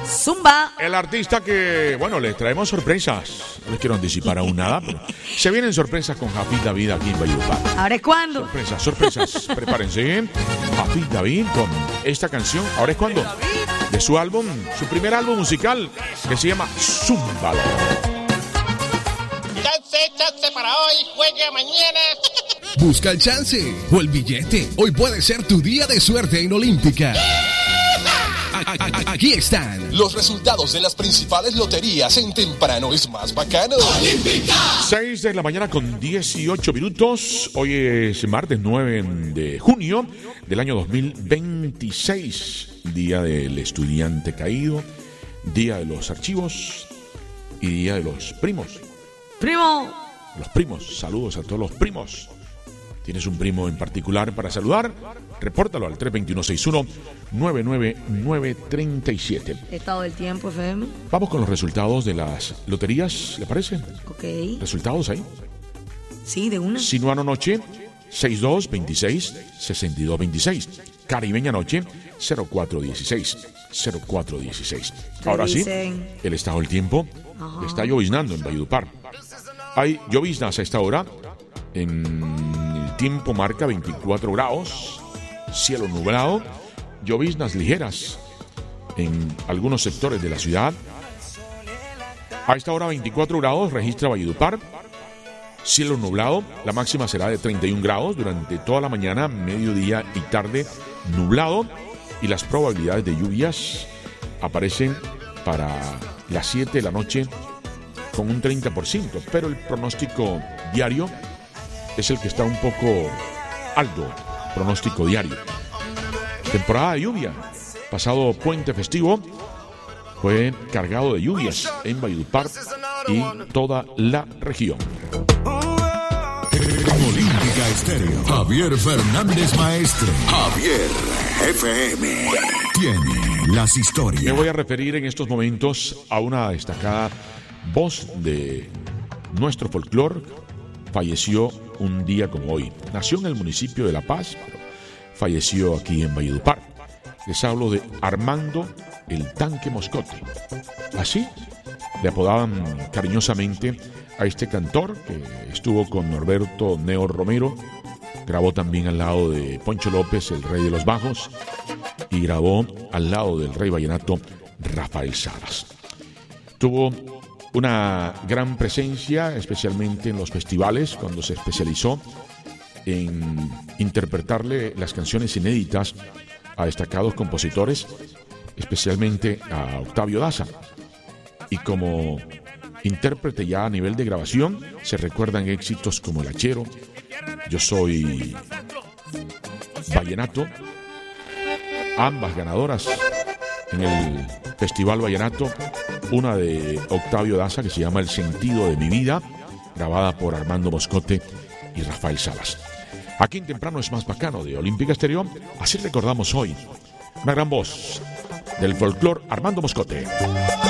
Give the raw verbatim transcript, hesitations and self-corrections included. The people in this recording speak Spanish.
Zumba. El artista que, bueno, les traemos sorpresas. No les quiero anticipar aún nada, pero se vienen sorpresas con Hafid David aquí en Valledupar. ¿Ahora es cuándo? Sorpresas, sorpresas. Prepárense. Hafid David con esta canción. ¿Ahora es cuándo? De su álbum, su primer álbum musical, que se llama Zúmbalo. Chance, chance para hoy, juegue mañana. Busca el chance o el billete. Hoy puede ser tu día de suerte en Olímpica. Aquí están los resultados de las principales loterías en Temprano es Más Bacano. ¡Olímpica! seis de la mañana con dieciocho minutos. Hoy es martes nueve de junio del año dos mil veintiséis. Día del estudiante caído, día de los archivos y día de los primos. Primo. Los primos, saludos a todos los primos. ¿Tienes un primo en particular para saludar? Repórtalo al tres dos uno, seis uno, nueve nueve nueve tres siete. Estado del tiempo, F M. Vamos con los resultados de las loterías, ¿le parece? Ok. ¿Resultados ahí? Sí, de una. Sinuano Noche, sesenta y dos veintiséis, sesenta y dos veintiséis. Caribeña Noche, cero cuatro dieciséis, cero cuatro dieciséis. Ahora sí, el estado del tiempo. Ajá. Está lloviznando en Valledupar. Hay lloviznas a esta hora. En el tiempo marca veinticuatro grados, cielo nublado, lloviznas ligeras en algunos sectores de la ciudad. A esta hora veinticuatro grados registra Valledupar, cielo nublado, la máxima será de treinta y un grados durante toda la mañana, mediodía y tarde nublado, y las probabilidades de lluvias aparecen para las siete de la noche con un treinta por ciento, pero el pronóstico diario es el que está un poco alto, pronóstico diario. Temporada de lluvia. Pasado puente festivo fue cargado de lluvias en Valledupar y toda la región. Olímpica Estéreo. Javier Fernández Maestre. Javier F M. Tiene las historias. Me voy a referir en estos momentos a una destacada voz de nuestro folclore. Falleció un día como hoy. Nació en el municipio de La Paz, pero falleció aquí en Valledupar. Les hablo de Armando el Tanque Moscote. Así le apodaban cariñosamente a este cantor que estuvo con Norberto Neo Romero. Grabó también al lado de Poncho López, el rey de los bajos, y grabó al lado del rey vallenato Rafael Salas. Tuvo una gran presencia, especialmente en los festivales, cuando se especializó en interpretarle las canciones inéditas a destacados compositores, especialmente a Octavio Daza. Y como intérprete ya a nivel de grabación, se recuerdan éxitos como El Hachero, Yo Soy Vallenato, ambas ganadoras en el Festival Vallenato, una de Octavio Daza que se llama El Sentido de mi Vida, grabada por Armando Moscote y Rafael Salas. Aquí en Temprano es Más Bacano de Olímpica Estéreo, así recordamos hoy una gran voz del folclore, Armando Moscote.